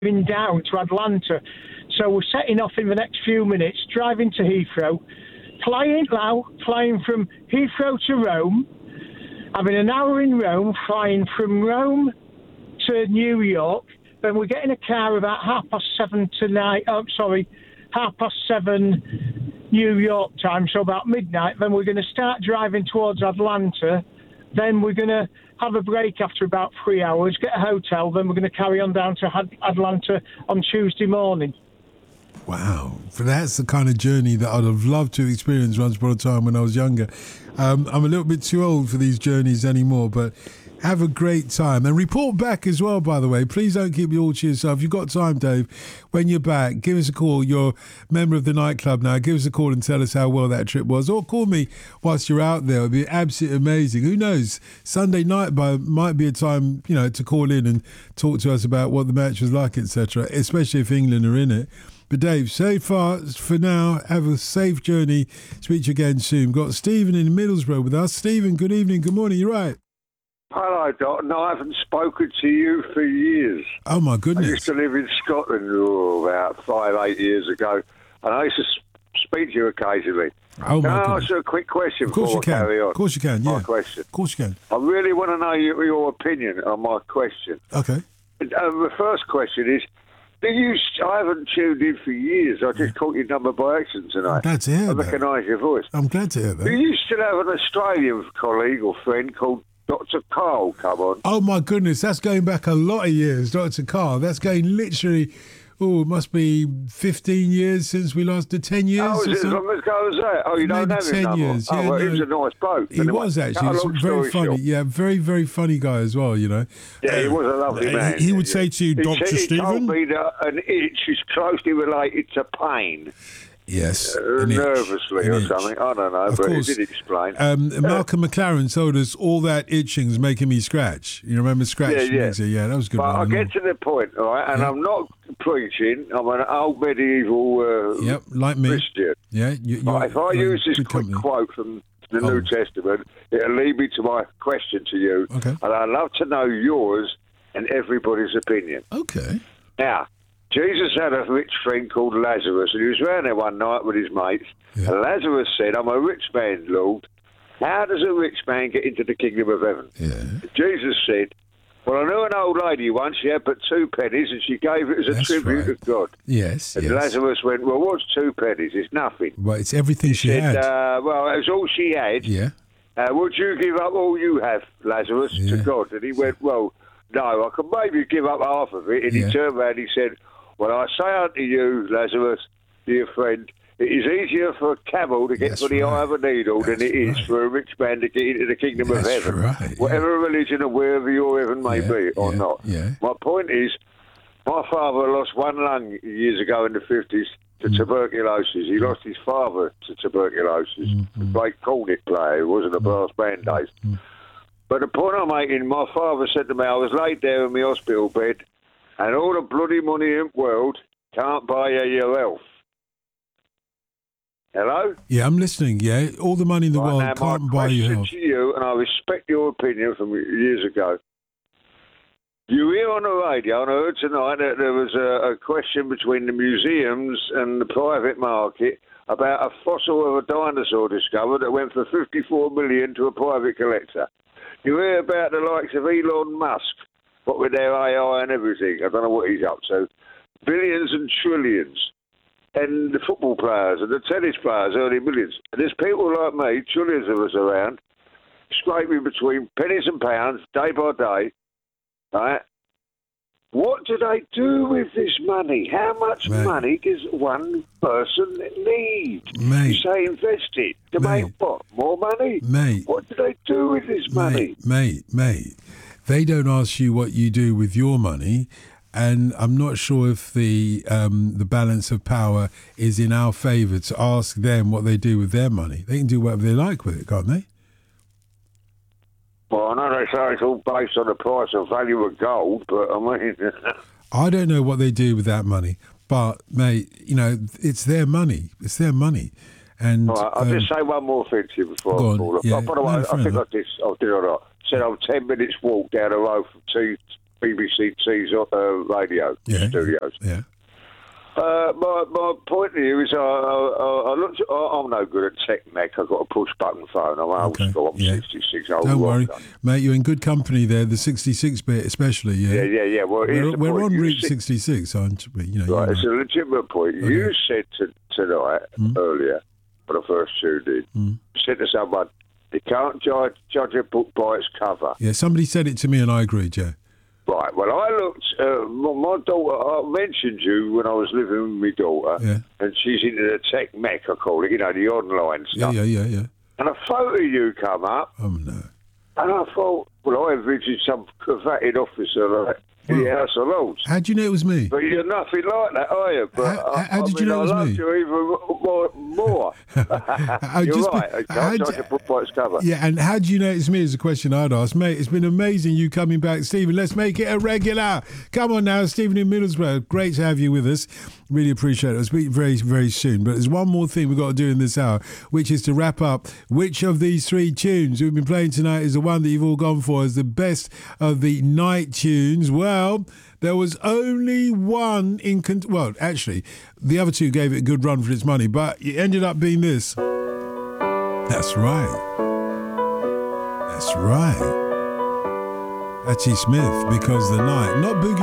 down to Atlanta. So we're setting off in the next few minutes, driving to Heathrow, flying from Heathrow to Rome, having an hour in Rome, flying from Rome to New York. Then we get in a car about 7:30 New York time, so about midnight. Then we're going to start driving towards Atlanta. Then we're going to have a break after about 3 hours, get a hotel. Then we're going to carry on down to Atlanta on Tuesday morning. Wow. So that's the kind of journey that I'd have loved to experience once upon a time when I was younger. I'm a little bit too old for these journeys anymore, but have a great time. And report back as well, by the way. Please don't keep it all to yourself. You've got time, Dave. When you're back, give us a call. You're a member of the nightclub now. Give us a call and tell us how well that trip was. Or call me whilst you're out there. It would be absolutely amazing. Who knows? Sunday night might be a time, to call in and talk to us about what the match was like, etc., especially if England are in it. But Dave, so far for now, have a safe journey. Speak to you again soon. We've got Stephen in Middlesbrough with us. Stephen, good evening, good morning. You're right. Hello, Doc. No, I haven't spoken to you for years. Oh, my goodness. I used to live in Scotland about 5-8 years ago, and I used to speak to you occasionally. Oh, my Can I goodness. ask you a quick question Of course before you can. I carry on? Of course you can, yeah. My question. Of course you can. I really want to know your opinion on my question. Okay. The first question is, I haven't tuned in for years. I just caught your number by accident tonight. I'm glad to hear I that. recognise your voice. I'm glad to hear that. Do you still have an Australian colleague or friend called Dr. Carl come on? Oh, my goodness. That's going back a lot of years, Dr. Carl. That's going literally, it must be 15 years since we last did 10 years. Oh, is it as long ago as that? Oh, you don't Maybe have him 10 no more? years. Oh, Yeah, well, no. he was a nice bloke. He Anyway, was actually. cut a He long was very story funny. short. Yeah, very, very funny guy as well, Yeah, he was a lovely man. He would say to you, He Dr. said he told Stephen. me that an itch is closely related to pain. Yes. an itch. Nervously An or itch. something. I don't know, Of but course. he did explain. Malcolm McLaren told us all that itching's making me scratch. You remember scratch? Yeah. Yeah, that was a good. But one. I get to the point, all right, and Yeah. I'm not preaching. I'm an old medieval Yep, like me. Christian. Yeah. But if I use this good quick company. quote from the Oh. New Testament, it'll lead me to my question to you. Okay. And I'd love to know yours and everybody's opinion. Okay. Now, Jesus had a rich friend called Lazarus, and he was round there one night with his mates. Yeah. And Lazarus said, "I'm a rich man, Lord. How does a rich man get into the kingdom of heaven?" Yeah. Jesus said, "Well, I knew an old lady once. She had but 2 pennies, and she gave it as a That's tribute right. to God." Yes. And Yes. Lazarus went, "Well, what's 2 pennies? It's nothing." Well, it's everything she Said, had. well, it was all she had. Yeah. Would you give up all you have, Lazarus, Yeah. to God? And he went, "Well, no, I could maybe give up half of it." And Yeah. he turned around and he said, "Well, I say unto you, Lazarus, dear friend, it is easier for a camel to get That's to the eye right. of a needle than it is right. for a rich man to get into the kingdom of That's heaven." right, yeah. Whatever religion or wherever your heaven may Yeah, be or yeah, not. yeah. My point is, my father lost one lung years ago in the 50s to tuberculosis. He lost his father to tuberculosis, a great cornet player who wasn't a brass band days. But the point I'm making, my father said to me, I was laid there in my hospital bed, and all the bloody money in the world can't buy you your health. Hello? Yeah, I'm listening. Yeah, all the money in the Right, world now, can't my buy you question health. to you, and I respect your opinion from years ago. You hear on the radio, and I heard tonight that there was a question between the museums and the private market about a fossil of a dinosaur discovered that went for 54 million to a private collector. You hear about the likes of Elon Musk, what with their AI and everything. I don't know what he's up to. Billions and trillions. And the football players and the tennis players earning millions. And there's people like me, trillions of us around, scraping between pennies and pounds day by day, right? What do they do with this money? How much Mate. money does one person need? Mate. You say invest it to Mate. make what? More money? Mate. What do they do with this money? Mate. They don't ask you what you do with your money, and I'm not sure if the balance of power is in our favour to ask them what they do with their money. They can do whatever they like with it, can't they? Well, I know they say it's all based on the price and value of gold, but I mean... I don't know what they do with that money, but mate, it's their money. It's their money, and All right, I'll just say one more thing to you before Go I on, call up. yeah. By the way, No, I fair think enough. I did all right. Said I'm 10 minutes walk down the road from BBC T's radio studios. Yeah. My point here is I looked. I'm no good at tech, Mac. I've got a push button phone. I'm old school. I'm 66. Don't worry, mate. You're in good company there. The 66 bit, especially. Yeah. Well, we're on Route 66, aren't we? You know. Right. It's a legitimate point. Okay. You said tonight earlier when I first tuned in. You said to someone, "You can't judge a book by its cover." Yeah. Somebody said it to me, and I agreed. Yeah. Right, well, I looked, my daughter, I mentioned you when I was living with my daughter, and she's into the tech Mac, I call it, you know, the online stuff. Yeah. And a photo of you come up, Oh, no. and I thought, well, I envisioned some cravated officer like in the House of Lords. How do you know it was me? But you're nothing like that, are you? But how did you know it was me? I loved you even more. You're right. I can't judge a book by its cover. Yeah, and how do you know it's me is the question I'd ask. Mate, it's been amazing you coming back. Stephen, let's make it a regular. Come on now, Stephen in Middlesbrough. Great to have you with us. Really appreciate it. I'll speak very, very soon. But there's one more thing we've got to do in this hour, which is to wrap up which of these three tunes we've been playing tonight is the one that you've all gone for as the best of the night tunes. Well, there was only one well, actually, the other two gave it a good run for its money, but it ended up being this. That's right. Patti Smith, Because the Night, not Boogie.